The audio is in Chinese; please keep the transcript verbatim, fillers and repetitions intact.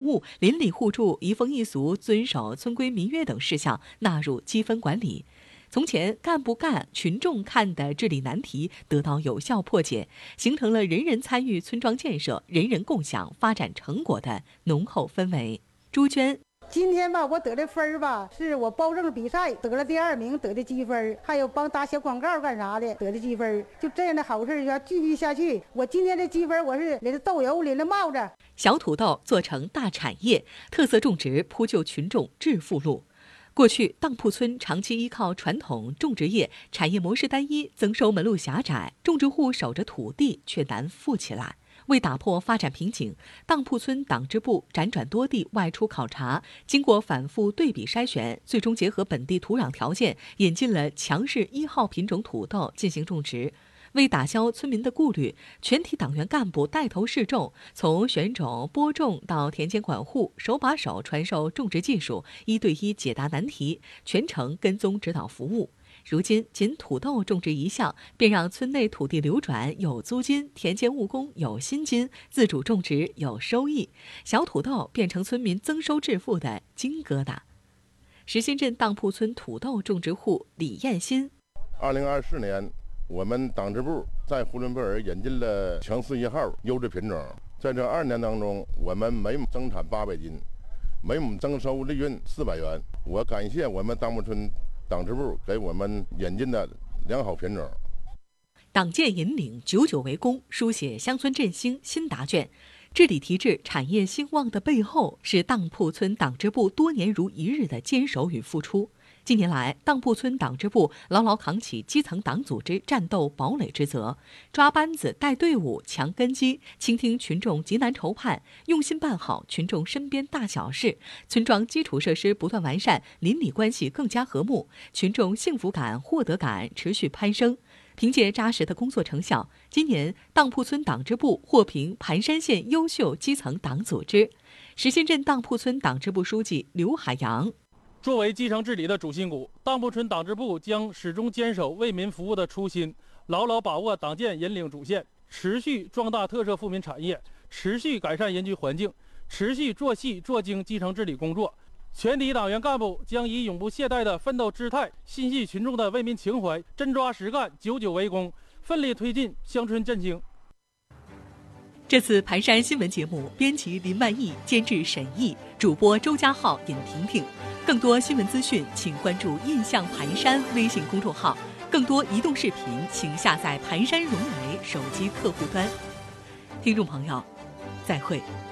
务、邻里互助、移风易俗、遵守村规民约等事项纳入积分管理。从前干部干、群众看的治理难题得到有效破解，形成了人人参与村庄建设、人人共享发展成果的浓厚氛围。朱娟。 今天吧，我得的分儿吧，是我包证比赛得了第二名得的积分，还有帮打小广告干啥的得的积分，就这样的好事要继续下去。我今天的积分，我是领了豆油，领了帽子。 小土豆做成大产业，特色种植铺就群众致富路。过去，当铺村长期依靠传统种植业，产业模式单一，增收门路狭窄，种植户守着土地却难富起来。为打破发展瓶颈，当铺村党支部辗转多地外出考察，经过反复对比筛选，最终结合本地土壤条件，引进了强势一号品种土豆进行种植。为打消村民的顾虑，全体党员干部带头试种，从选种、播种到田间管护，手把手传授种植技术，一对一解答难题，全程跟踪指导服务。如今，仅土豆种植一项，便让村内土地流转有租金，田间务工有薪金，自主种植有收益，小土豆变成村民增收致富的金疙瘩。石新镇当铺村土豆种植户李艳新。 二零二四年，我们党支部在呼伦贝尔引进了强势一号优质品种，在这二年当中，我们每亩增产八百斤，每亩增收利润四百元。我感谢我们当铺村党支部给我们引进的良好品种。 党建引领，久久为功，书写乡村振兴新答卷。治理提质、产业兴旺的背后，是当铺村党支部多年如一日的坚守与付出。近年来，当铺村党支部牢牢扛起基层党组织战斗堡垒之责，抓班子、带队伍、强根基，倾听群众急难愁盼，用心办好群众身边大小事，村庄基础设施不断完善，邻里关系更加和睦，群众幸福感、获得感持续攀升。凭借扎实的工作成效，今年当铺村党支部获评盘山县优秀基层党组织。石新镇当铺村党支部书记刘海洋。 作为基层治理的主心骨，当铺村党支部将始终坚守为民服务的初心，牢牢把握党建引领主线，持续壮大特色富民产业，持续改善人居环境，持续做细做精基层治理工作。全体党员干部将以永不懈怠的奋斗姿态，心系群众的为民情怀，真抓实干，久久为功，奋力推进乡村振兴。 这次盘山新闻节目，编辑林万亿，监制沈毅，主播周家浩、尹婷婷。更多新闻资讯，请关注“印象盘山”微信公众号。更多移动视频，请下载盘山融媒手机客户端。听众朋友，再会。